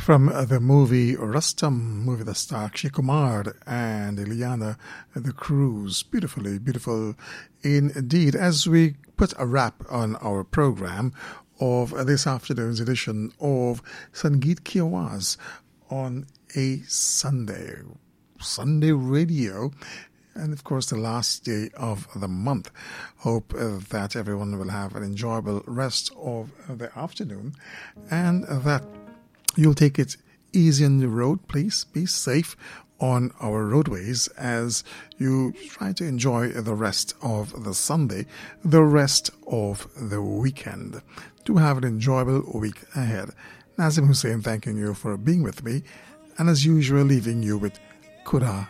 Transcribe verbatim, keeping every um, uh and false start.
From the movie Rustam, movie that star Akshay Kumar and Ileana the Cruz. Beautifully, beautiful indeed. As we put a wrap on our program of this afternoon's edition of Sangeet Ki Awaaz on a Sunday, Sunday radio, and of course the last day of the month. Hope uh, that everyone will have an enjoyable rest of the afternoon and that you'll take it easy on the road. Please be safe on our roadways as you try to enjoy the rest of the Sunday, the rest of the weekend. Do have an enjoyable week ahead. Nazim Hussain thanking you for being with me, and as usual leaving you with Khuda